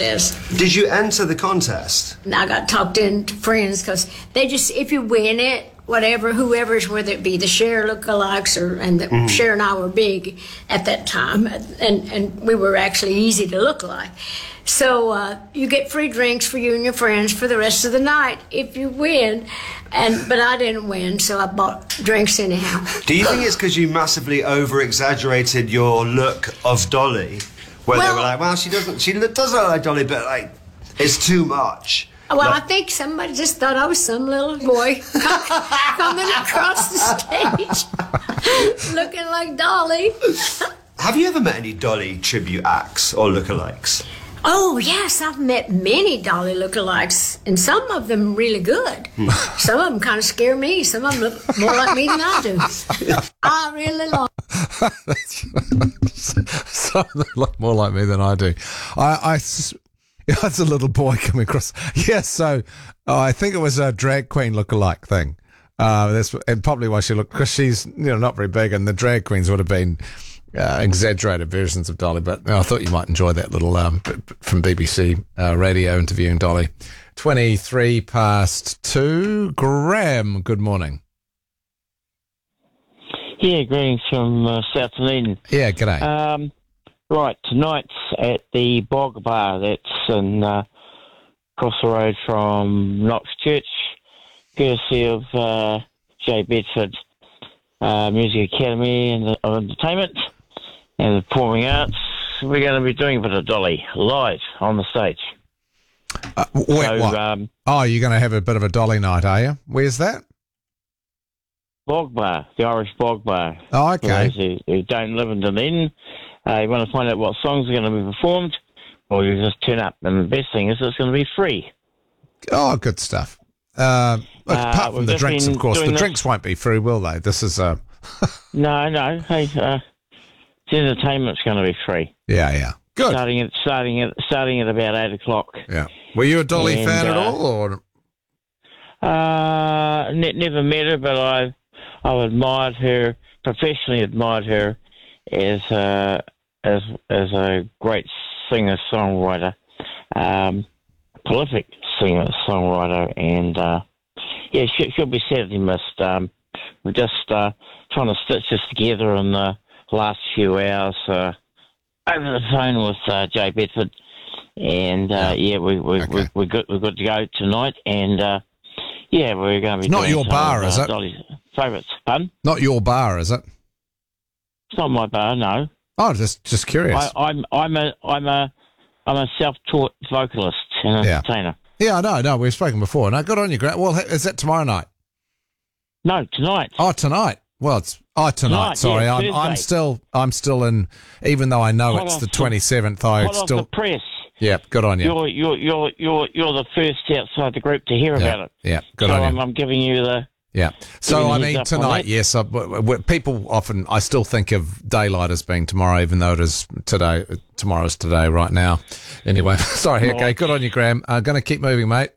contest. Did you enter the contest? And I got talked into friends because they just, if you win it, whatever, whoever's, whether it be the Cher lookalikes Cher and I were big at that time, and we were actually easy to look like. So you get free drinks for you and your friends for the rest of the night if you win. But I didn't win, so I bought drinks anyhow. Do you think it's because you massively over-exaggerated your look of Dolly? Where they were like, well, she does look like Dolly, but like, it's too much. Well, I think somebody just thought I was some little boy coming across the stage looking like Dolly. Have you ever met any Dolly tribute acts or lookalikes? Oh, yes, I've met many Dolly lookalikes, and some of them really good. Some of them kind of scare me. Some of them look more like me than I do. I really like Some of them look more like me than I do. That's a little boy coming across. Yes, so I think it was a drag queen lookalike thing. That's and probably why she looked, because she's not very big, and the drag queens would have been exaggerated versions of Dolly. But I thought you might enjoy that little from BBC radio interviewing Dolly. 2:53. Graham, good morning. Yeah, greetings from South Dunedin. Yeah, g'day. Right, tonight's at the Bog Bar. That's in across the road from Knox Church, courtesy of J. Bedford Music Academy and Entertainment and the Performing Arts. We're going to be doing a bit of Dolly live on the stage. What? You're going to have a bit of a Dolly night, are you? Where's that? Bog Bar, the Irish Bog Bar. Oh, okay. For those who don't live in Dunedin. You want to find out what songs are going to be performed, or you just turn up. And the best thing is it's going to be free. Oh, good stuff. Apart from the drinks, of course. The drinks won't be free, will they? This is No. Hey, the entertainment's going to be free. Yeah. Good. Starting at about 8 o'clock. Yeah. Were you a Dolly fan at all, or? Never met her, but I've admired her, professionally admired her as a great singer-songwriter, prolific singer-songwriter, and she'll be sadly missed. We're just trying to stitch this together in the last few hours over the phone with Jay Bedford, and we're good to go tonight, and we're going to be. It's not your bar, is it? Dolly's favourites. Pardon? Not your bar, is it? It's not my bar, no. Oh, just curious. I'm a self-taught vocalist and entertainer. Yeah, I know. We've spoken before. No, good on you, Grant. Well, is that tomorrow night? No, tonight. Oh, tonight. Well, it's tonight. Sorry, yeah, I'm still in. Even though I know it's the 27th, I still. Off the press. Yeah, good on you. You're the first outside the group to hear about it. Yeah, good on you. I'm giving you the. Yeah. So, I mean, tonight, yes, people often, I still think of daylight as being tomorrow, even though it is today. Tomorrow's today right now. Anyway, sorry. Okay, good on you, Graham. I'm going to keep moving, mate.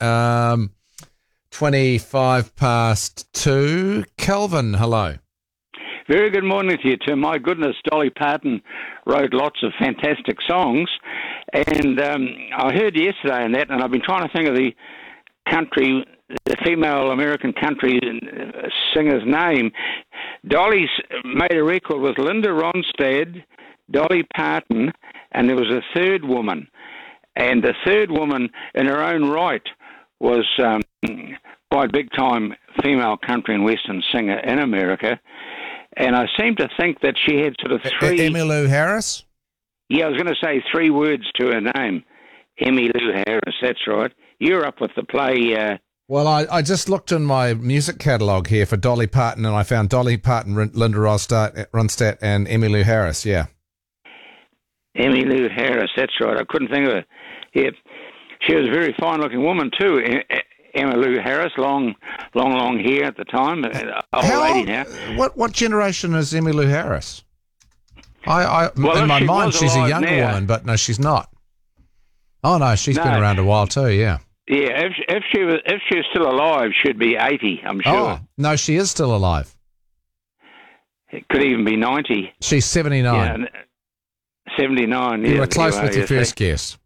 2:25. Kelvin, hello. Very good morning to you, Tim. My goodness, Dolly Parton wrote lots of fantastic songs. And I heard yesterday and I've been trying to think of the female American country singer's name. Dolly's made a record with Linda Ronstadt, Dolly Parton, and there was a third woman. And the third woman, in her own right, was quite big-time female country and western singer in America. And I seem to think that she had sort of three... Emmylou Harris? Yeah, I was going to say 3 words to her name. Emmylou Harris, that's right. You're up with the play... Well, I just looked in my music catalogue here for Dolly Parton, and I found Dolly Parton, Linda Ronstadt, and Emmylou Harris, yeah. Emmylou Harris, that's right. I couldn't think of her. Yeah. She was a very fine-looking woman, too. Emmylou Harris, long hair at the time, old lady now. What generation is Emmylou Harris? In my mind, she's a younger woman, but no, she's not. Oh no, she's been around a while too. Yeah. Yeah, if she was still alive, she'd be 80. I'm sure. Oh no, she is still alive. It could even be 90. She's 79. Yeah, 79. You were close with your first guess.